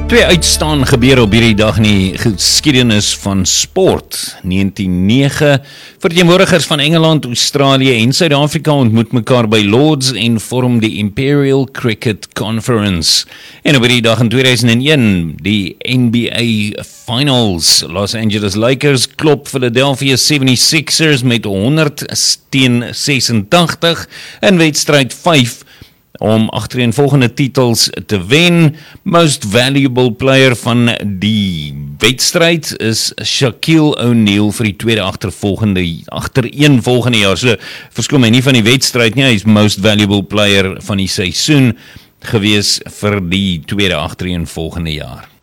Twee uitstaan gebeur op hierdie dag in die geskiedenis van sport. 1909, verteenwoordigers van Engeland, Australië en Suid-Afrika ontmoet mekaar by Lords en vorm die Imperial Cricket Conference. En op hierdie dag in 2001, die NBA Finals, Los Angeles Lakers klop Philadelphia 76ers met 100-86 in wedstryd 5 om agtereenvolgende titels te wen. Most valuable player van die wedstryd is Shaquille O'Neal vir die tweede agtereenvolgende jaar. So, verskoon my nie van die wedstryd nie, hy is most valuable player van die seisoen gewees vir die tweede agtereenvolgende jaar.